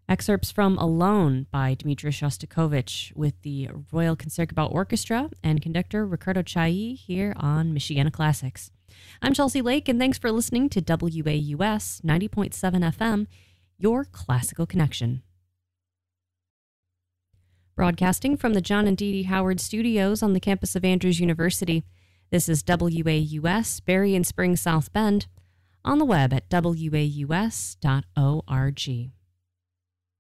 Excerpts from Alone by Dmitri Shostakovich with the Royal Concertgebouw Orchestra and conductor Ricardo Chailly here on Michiana Classics. I'm Chelsea Lake, and thanks for listening to WAUS 90.7 FM, your classical connection. Broadcasting from the John and Dee Dee Howard Studios on the campus of Andrews University, this is WAUS, Berry and Spring, South Bend, on the web at waus.org.